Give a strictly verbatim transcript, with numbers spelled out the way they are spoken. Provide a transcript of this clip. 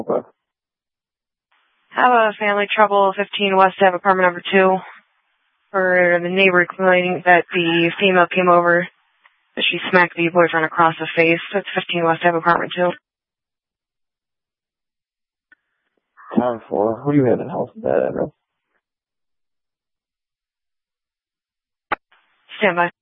Okay. Have a family trouble, fifteen West Ave, apartment number two. For the neighbor complaining that the female came over, that she smacked the boyfriend across the face. That's fifteen West Ave, apartment two. Time for. Who do you have in house at that address? Stand by.